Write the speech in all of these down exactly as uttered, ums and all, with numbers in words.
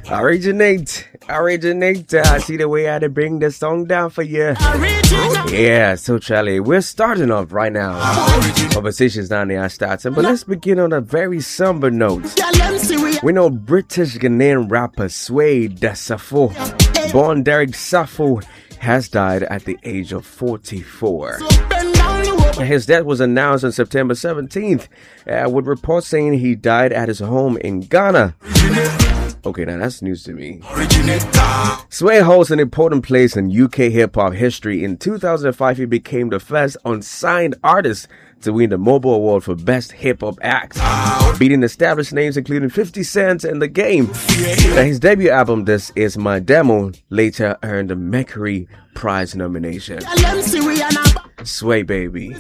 Originate, originate. Uh, see the way I had to bring the song down for you. Yeah, so Charlie, we're starting off right now. Conversations down there are starting, but let's begin on a very somber note. We know British Ghanaian rapper Sway Desafo, born Derek Safo, has died at the age of forty-four. His death was announced on September seventeenth, uh, with reports saying he died at his home in Ghana. Okay, now that's news to me. Sway holds an important place in U K hip-hop history. In two thousand five, he became the first unsigned artist to win the Mobile Award for Best Hip-Hop Act, beating established names including fifty Cent and The Game. Now, his debut album, This Is My Demo, later earned a Mercury Prize nomination. Sway, baby.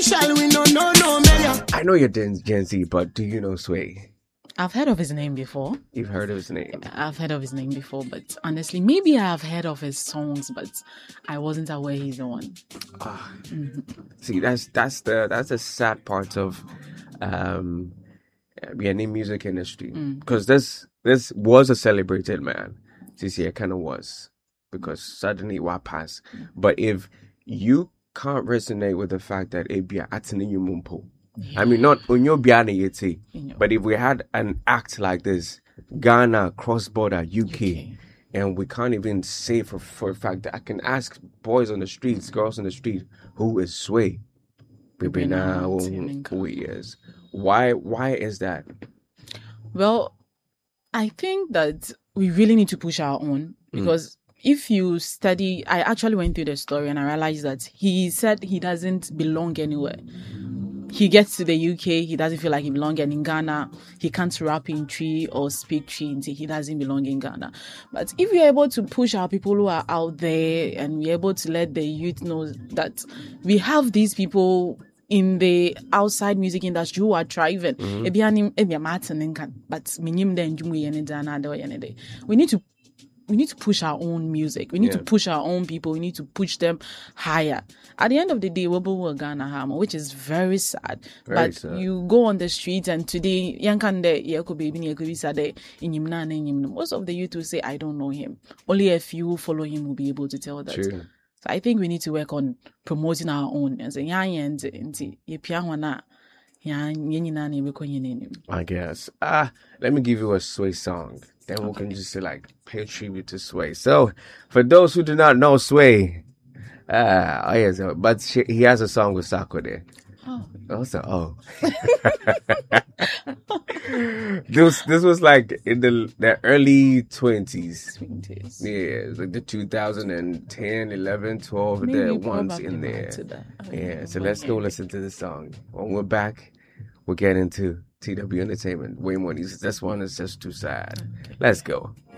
I know you're Gen Z, but do you know Sway? I've heard of his name before. You've heard of his name? I've heard of his name before, but honestly, maybe I've heard of his songs, but I wasn't aware he's the one. Ah, mm-hmm. See, that's that's the that's the sad part of um, the music industry, because mm. this this was a celebrated man. This year kind of was, because suddenly what passed. But if you can't resonate with the fact that it be mumpo. Yeah. I mean, not unyo biani yeti, but if we had an act like this, Ghana, cross-border, U K, U K, and we can't even say for, for a fact that I can ask boys on the streets, girls on the street, who is Sway? Baby, now who he is. Why, why is that? Well, I think that we really need to push our own, because mm. if you study, I actually went through the story and I realized that he said he doesn't belong anywhere. He gets to the U K, he doesn't feel like he belongs, and in Ghana, he can't rap in Tree or speak Tree, he doesn't belong in Ghana. But if we're able to push our people who are out there, and we're able to let the youth know that we have these people in the outside music industry who are thriving, mm-hmm. but we need to We need to push our own music. We need yeah. to push our own people. We need to push them higher. At the end of the day, we're both Ghana Hammer, which is very sad. Very but sad. You go on the streets and today, most of the youth will say, I don't know him. Only a few follow him will be able to tell that. True. So I think we need to work on promoting our own. I guess. Ah, uh, let me give you a Sway song. Then we okay. can just say, like, pay tribute to Sway. So, for those who do not know Sway, uh, oh yes, but she, he has a song with Sako there. Oh. Also, oh. this this was like in the the early twenties. twenties. Yeah, like the two thousand ten, eleven, twelve, Maybe the ones in there. Yeah, so let's go listen to the song. When we're back, we'll get into T W Entertainment. Way more news. This one is just too sad. Let's go.